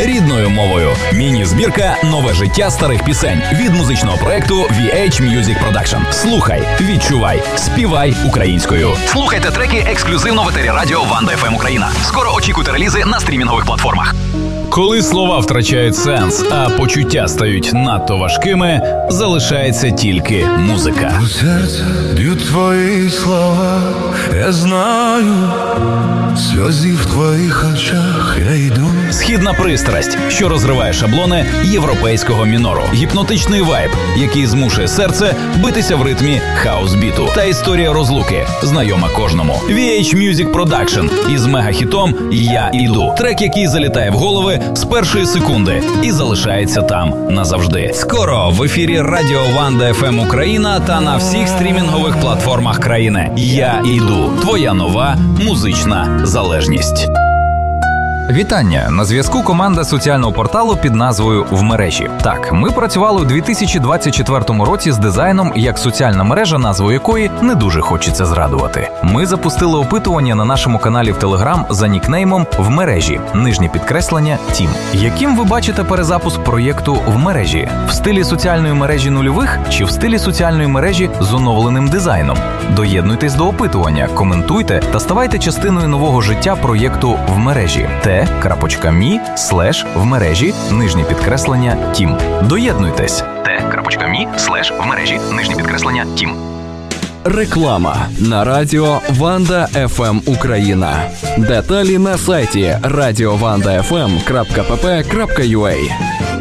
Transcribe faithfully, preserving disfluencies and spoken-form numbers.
рідною мовою. Міні-збірка «Нове життя старих пісень» від музичного проекту ві ейч Music Production. Слухай, відчувай, співай українською. Слухайте треки ексклюзивно в етері радіо Ванда еф ем Україна. Скоро очікуйте релізи на стрімінгових платформах. Коли слова втрачають сенс, а почуття стають надто важкими, залишається тільки музика. У серце б'ють твої слова, я знаю, сльози в твоїх очах я йду. Східна пристрасть, що розриває шаблони європейського мінору. Гіпнотичний вайб, який змушує серце битися в ритмі хаус-біту. Та історія розлуки, знайома кожному. ві ейч Music Production із мегахітом «Я іду». Трек, який залітає в голови з першої секунди і залишається там назавжди. Скоро в ефірі радіо Ванда еф ем Україна та на всіх стрімінгових платформах країни. «Я іду». Твоя нова музична залежність. Вітання! На зв'язку команда соціального порталу під назвою «В мережі». Так, ми працювали у дві тисячі двадцять четвертому році з дизайном, як соціальна мережа, назву якої не дуже хочеться зрадувати. Ми запустили опитування на нашому каналі в Телеграм за нікнеймом «В мережі», нижнє підкреслення «Тім». Яким ви бачите перезапуск проєкту «В мережі»? В стилі соціальної мережі нульових чи в стилі соціальної мережі з оновленим дизайном? Доєднуйтесь до опитування, коментуйте та ставайте частиною нового життя проєкту «В мережі». T.me слеш в мережі, нижнє підкреслення Тім. Доєднуйтесь. T.me слеш в мережі, нижнє підкреслення Тім. Реклама на радіо Ванда еф ем Україна. Деталі на сайті радіо ванда еф ем крапка пі пі крапка ю а.